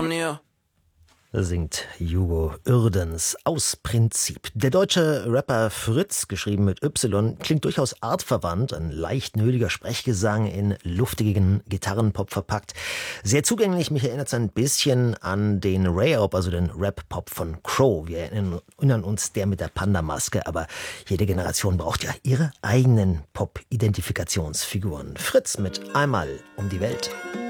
Insomnia. Singt Hugo Uerdens aus Prinzip. Der deutsche Rapper Fritz, geschrieben mit Y, klingt durchaus artverwandt, ein leicht nöliger Sprechgesang in luftigen Gitarrenpop verpackt. Sehr zugänglich, mich erinnert es ein bisschen an den Ray-Op, also den Rap-Pop von Crow. Wir erinnern uns, der mit der Panda-Maske, aber jede Generation braucht ja ihre eigenen Pop-Identifikationsfiguren. Fritz mit Einmal um die Welt.